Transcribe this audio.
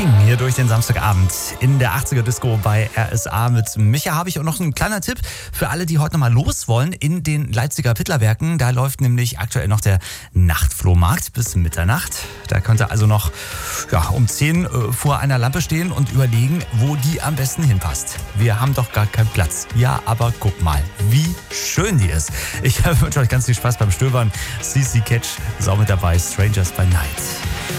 King hier durch den Samstagabend in der 80er Disco bei RSA mit Micha habe ich und noch ein kleiner Tipp für alle, die heute noch mal los wollen in den Leipziger Pittlerwerken. Da läuft nämlich aktuell noch der Nachtflohmarkt bis Mitternacht. Da könnt ihr also noch um 10 vor einer Lampe stehen und überlegen, wo die am besten hinpasst. Wir haben doch gar keinen Platz. Ja, aber guck mal, wie schön die ist. Ich wünsche euch ganz viel Spaß beim Stöbern. CC Catch ist auch mit dabei. Strangers by Night.